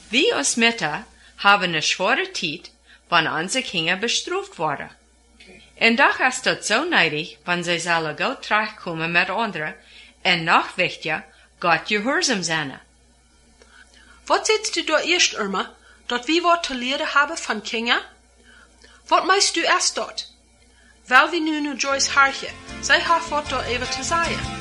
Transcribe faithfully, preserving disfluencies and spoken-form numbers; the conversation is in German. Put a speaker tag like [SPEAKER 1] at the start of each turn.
[SPEAKER 1] wie ons Mütter haben eine schwere Zeit, wenn unsere Kinder bestraft worden. En doch ist das so neidig, wenn sie sollen gut zurechtkommen mit anderen, en noch wichtiger, Gott gehorsam sein.
[SPEAKER 2] Was sagst du da erst, Irma, dort wie wir zu lernen haben von Kindern? Was meinst du erst dort? Weil wir nun nur Joyce Hartje, sie hat was da eben zu sagen.